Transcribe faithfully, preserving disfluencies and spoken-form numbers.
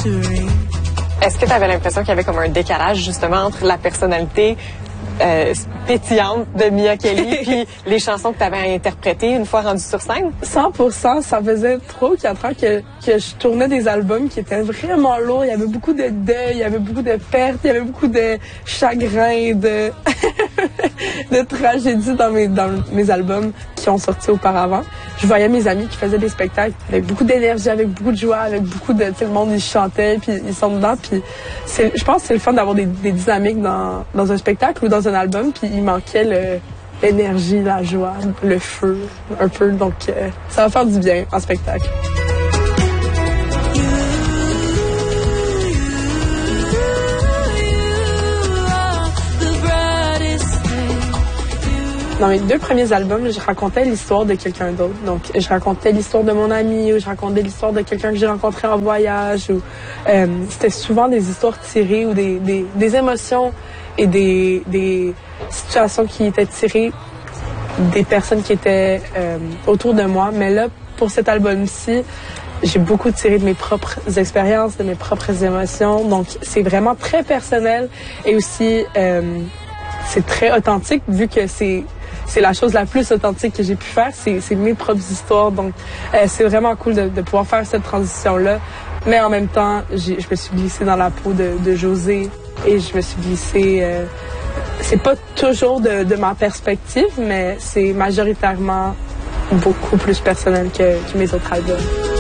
mystery. Est-ce que tu avais l'impression qu'il y avait comme un décalage justement entre la personnalité euh, pétillante de Mia Kelly puis les chansons que tu avais à interpréter une fois rendue sur scène? cent pour cent, ça faisait trois ou quatre ans que, que je tournais des albums qui étaient vraiment lourds. Il y avait beaucoup de deuil, il y avait beaucoup de pertes, il y avait beaucoup de chagrin, de, de tragédie dans mes, dans mes albums qui ont sorti auparavant. Je voyais mes amis qui faisaient des spectacles avec beaucoup d'énergie, avec beaucoup de joie, avec beaucoup de... Tu sais, le monde, ils chantaient, puis ils sont dedans. Puis c'est, je pense que c'est le fun d'avoir des, des dynamiques dans, dans un spectacle ou dans un album, puis il manquait le, l'énergie, la joie, le feu, un peu. Donc, euh, ça va faire du bien en spectacle. Dans mes deux premiers albums, je racontais l'histoire de quelqu'un d'autre. Donc, je racontais l'histoire de mon ami ou je racontais l'histoire de quelqu'un que j'ai rencontré en voyage. Ou euh, c'était souvent des histoires tirées ou des, des, des émotions et des, des situations qui étaient tirées des personnes qui étaient euh, autour de moi. Mais là, pour cet album-ci, j'ai beaucoup tiré de mes propres expériences, de mes propres émotions. Donc, c'est vraiment très personnel et aussi, euh, c'est très authentique vu que c'est c'est la chose la plus authentique que j'ai pu faire, c'est, c'est mes propres histoires. Donc, euh, c'est vraiment cool de, de pouvoir faire cette transition-là. Mais en même temps, j'ai, je me suis glissée dans la peau de, de José et je me suis glissée... Euh, c'est pas toujours de, de ma perspective, mais c'est majoritairement beaucoup plus personnel que, que mes autres albums.